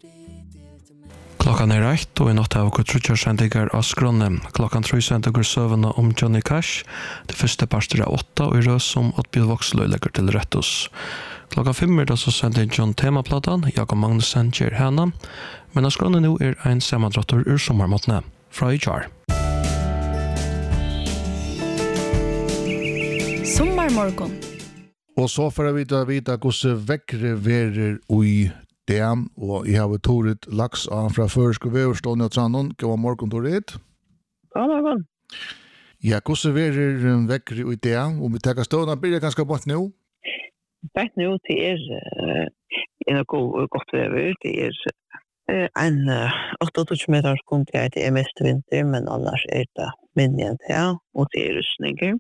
Klockan är 1 och i natt har vi trutjarsendigar av Skronne. Klockan 3 sendigar sövna om Johnny Cash. Det första pastor är 8 och i rös som Oddbjörn Voxlöj lägger till rättos. Klockan 5 är det så sänder John temaplattan, Jakob Magnussen ger henne. Men av Skronne nu är en sammandratter ur sommarmåttene fra HR. Sommarmorgon. Og så får jeg vite hvordan vekkere verer i det, og jeg har Torit Laks fra Førsk og Veverstående og Trannon. God morgen, Torit. God morgen. Ja, hvordan verer vekkere i det, og vi tenker stående, blir det ganske bort nå? Bort nå, det en godt vever, det en 8 meter sekund, det mest vinter, men annars det mindre enn det, og det rustninger.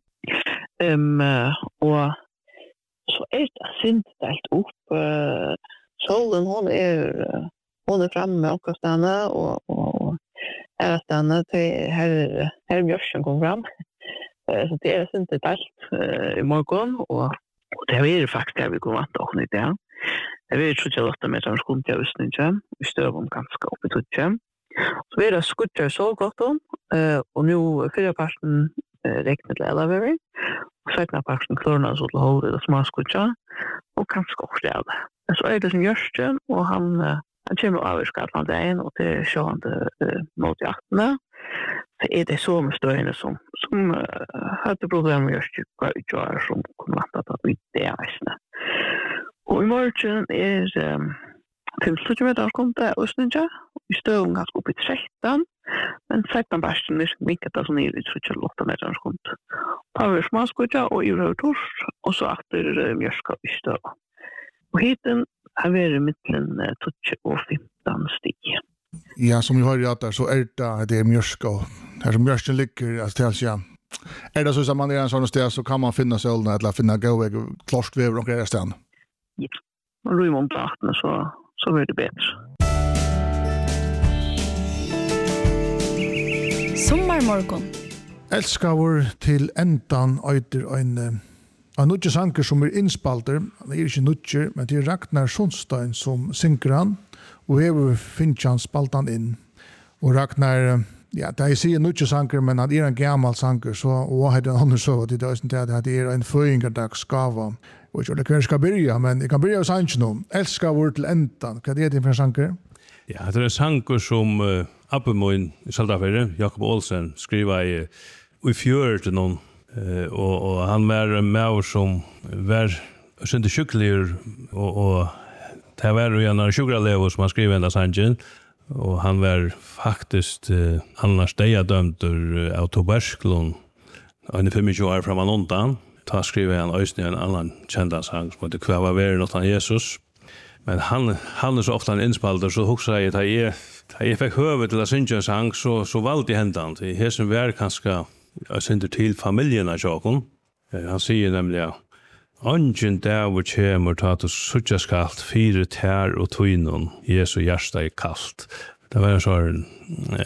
Og så det sintelt opp. Solen hon är framme med och stanna och är stanna till här mjölken kom fram. Så det är sintelt i morgon och det är faktiskt det vi kommer att ta nu där. Det är ju 28 meter sekund jag visste inte. Vi stöv om ganska upp i tutchen. Så vi är skuttar så gott och nu fyra parten räknat till alla över. Säkna parten klorna så till håret och småskuttar och ganska också så det som Jørsten, og han kommer av i Skatlandet og det sjående mot jaktene. Så det så med støyene som hadde problemer med Jørsten, som kunne vente på ut det eisene. Og i morgen 5 meter kom det Østninja, i støven ganske opp i 13, men 13 barsten vinket det så ned i 8 meter kom det. Paver smaskudja og i rød tors, og så etter mjørska i støven. Og hiten har vært mittelen 12 og 15 stig. Ja, som vi har i der, så det mjørska, og her som mjørsken ligger, altså til ja. Det så som man en sånn sted, så kan man finne sølene, eller finne gåveg, klorsk vever og greier stedet. Ja, og i månedene, så blir det bedre. Sommarmorgon. Elskavur til endan øyder en nutje sanger som innspalter, det ikke nutje, men det Ragnar Sundstein som synker han, og hever finner han spaltan inn. Og Ragnar, ja, det jeg sier nutje sanger, men han en gammal sanger, så, og han en annen så, det er en føringardagsgava. Og ikke hva jeg skal begynne, men jeg kan begynne å sange nå. Elskavur til endan, hva det for en sanger? Ja, det en sanger som Abbemoin i Saltafere, Jakob Olsen, skriver i fjør til noen, og han var med som var synte sjukkelig og det var jo en av sjukralever som han skrev enda sangen og han var faktisk annars dømt av Tobersklund og 25 år framan undan da skrev han øyne en annan kjenda sang som heter Hva var verden åt han Jesus men han så ofta en innspalter så hoksa jeg da jeg fikk høve til å synge en sang så valgte jeg hendan til hesen var kanskje jag sänder till familjen av Jakob. Han säger nämligen Angen där hvor kommer ta sucha skalt fire tær og tøynon Jesu hjärsta kallt. Det var en sån